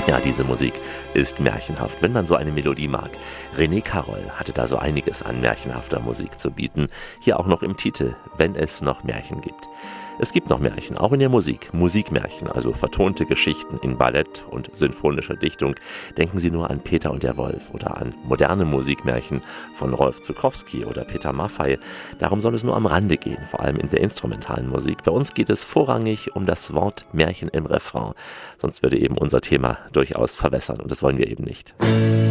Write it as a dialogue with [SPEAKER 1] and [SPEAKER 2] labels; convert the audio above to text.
[SPEAKER 1] Ja, diese Musik ist märchenhaft, wenn man so eine Melodie mag. René Carroll hatte da so einiges an märchenhafter Musik zu bieten. Hier auch noch im Titel, wenn es noch Märchen gibt. Es gibt noch Märchen, auch in der Musik. Musikmärchen, also vertonte Geschichten in Ballett und sinfonischer Dichtung. Denken Sie nur an Peter und der Wolf oder an moderne Musikmärchen von Rolf Zuckowski oder Peter Maffay. Darum soll es nur am Rande gehen, vor allem in der instrumentalen Musik. Bei uns geht es vorrangig um das Wort Märchen im Refrain. Sonst würde eben unser Thema durchaus verwässern und das wollen wir eben nicht.